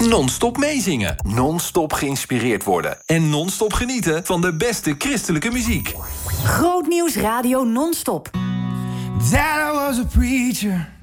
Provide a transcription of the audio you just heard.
Non-stop meezingen, non-stop geïnspireerd worden en non-stop genieten van de beste christelijke muziek. Grootnieuws Radio Non-stop. Dad, I was a preacher.